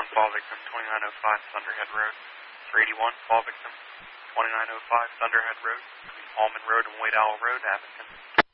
fall victim, 2905 Thunderhead Road. 381, fall victim, 2905 Thunderhead Road, between Allman Road and White Owl Road, Abington.